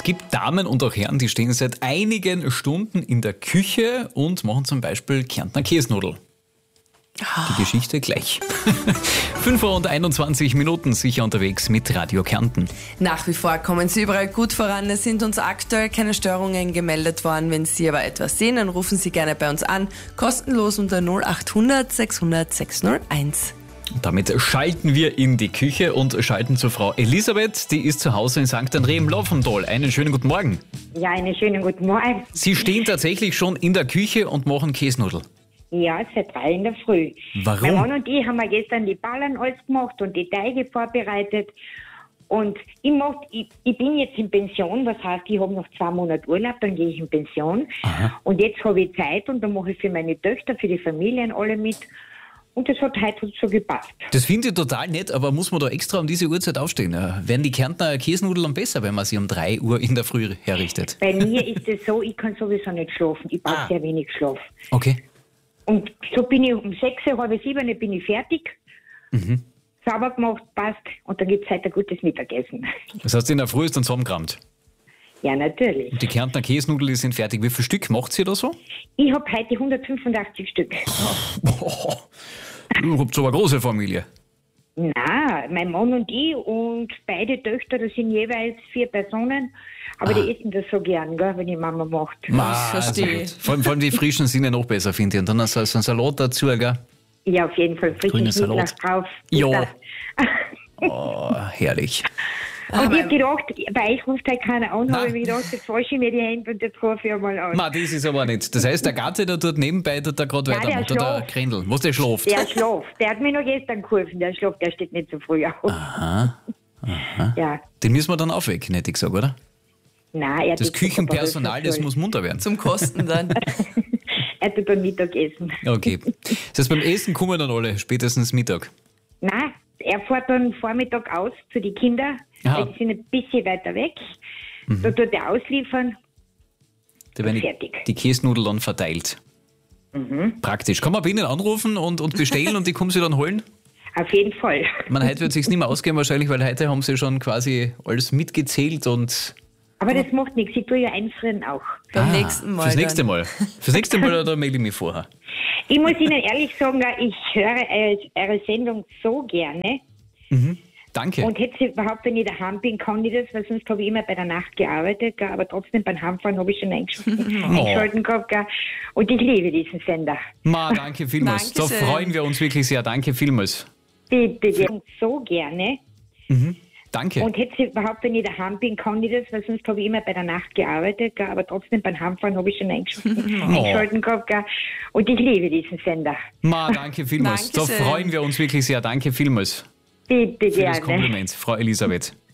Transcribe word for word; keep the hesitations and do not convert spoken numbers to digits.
gibt Damen und auch Herren, die stehen seit einigen Stunden in der Küche und machen zum Beispiel Kärntner Käsnudel. Die Geschichte gleich. fünf Uhr und einundzwanzig Minuten sicher unterwegs mit Radio Kärnten. Nach wie vor kommen Sie überall gut voran. Es sind uns aktuell keine Störungen gemeldet worden. Wenn Sie aber etwas sehen, dann rufen Sie gerne bei uns an. Kostenlos unter null acht hundert sechshundert sechshunderteins. Und damit schalten wir in die Küche und schalten zur Frau Elisabeth. Die ist zu Hause in Sankt André im Laufental. Einen schönen guten Morgen. Ja, einen schönen guten Morgen. Sie stehen tatsächlich schon in der Küche und machen Käsnudel. Ja, seit drei in der Früh. Warum? Mein Mann und ich haben wir gestern die Ballern alles gemacht und die Teige vorbereitet. Und ich, mach, ich, ich bin jetzt in Pension, was heißt, ich habe noch zwei Monate Urlaub, dann gehe ich in Pension. Aha. Und jetzt habe ich Zeit und dann mache ich für meine Töchter, für die Familien alle mit. Und das hat heute so gepasst. Das finde ich total nett, aber muss man da extra um diese Uhrzeit aufstehen? Ja, werden die Kärntner Käsnudeln besser, wenn man sie um drei Uhr in der Früh herrichtet? Bei mir ist es so, ich kann sowieso nicht schlafen. Ich brauche Ah. sehr wenig Schlaf. Okay. Und so bin ich um sechs, halb sieben bin ich fertig. Mhm. Sauber gemacht, passt. Und dann gibt es heute ein gutes Mittagessen. Das heißt, in der Früh ist dann zusammengerammt. Ja, natürlich. Und die Kärntner Käsnudeln die sind fertig. Wie viel Stück macht ihr da so? Ich habe heute hundertfünfundachtzig Stück. Oh, du habt so eine große Familie. Na, mein Mann und ich und beide Töchter, das sind jeweils vier Personen. Aber die essen das so gern, gell, wenn die Mama macht. Ma, verstehe. also gut. vor, allem, vor allem die frischen sind ja noch besser, finde ich. Und dann so, so ein Salat dazu, gell? Ja, auf jeden Fall Grüner frischen Salat. Schnittlauch drauf. Ja. Oh, herrlich. Und ich habe gedacht, bei euch ruft halt keiner an, Nein. habe ich mir gedacht, jetzt wasche ich mir die Hände und jetzt rufe ich einmal an. Ma, das ist aber nicht. Das heißt, der Gatte, der tut nebenbei, tut der gerade Nein, der weitermacht. Oder der schläft. Grendel. Was der schläft? Der schläft. Der hat mir noch gestern geholfen. Der schläft, der steht nicht so früh auf. Aha. Ja. Den müssen wir dann aufwecken, hätte ich gesagt, oder? Nein, er Das tut Küchenpersonal, das Superball. muss munter werden. Zum Kosten dann. Er tut beim Mittagessen. Okay. Das heißt, beim Essen kommen dann alle, spätestens Mittag. Nein, er fährt dann Vormittag aus zu den Kindern. Aha. Weil die sind ein bisschen weiter weg. Da tut er ausliefern. Da werden die, Fertig. die Käsnudeln dann verteilt. Praktisch. Kann man bei Ihnen anrufen und, und bestellen und die kommen sie dann holen? Auf jeden Fall. Man, heute wird es sich nicht mehr ausgehen wahrscheinlich, weil heute haben sie schon quasi alles mitgezählt und... Aber das macht nichts. Ich tue ja einfrieren auch. Beim Ah, nächsten Mal. Fürs nächste dann. Mal. Fürs nächste Mal, da melde ich mich vorher. Ich muss Ihnen ehrlich sagen, ich höre eure, eure Sendung so gerne. Danke. Und hätte sie überhaupt, wenn ich daheim bin, kann ich das, weil sonst habe ich immer bei der Nacht gearbeitet, gell, aber trotzdem beim Heimfahren habe ich schon eingeschalten, eingeschalten gehabt. Gell. Und ich liebe diesen Sender. Ma, danke vielmals. Da Dankeschön. freuen wir uns wirklich sehr. Danke vielmals. Bitte, die so gerne. Danke. Und hätte sie überhaupt, wenn ich daheim bin, kann ich das, weil sonst habe ich immer bei der Nacht gearbeitet, gell, aber trotzdem beim Heimfahren habe ich schon eingeschalten, eingeschalten gehabt. Gell. Und ich liebe diesen Sender. Ma, danke vielmals. Da Dankeschön. freuen wir uns wirklich sehr. Danke vielmals Bitte für das gerne. Kompliment, Frau Elisabeth.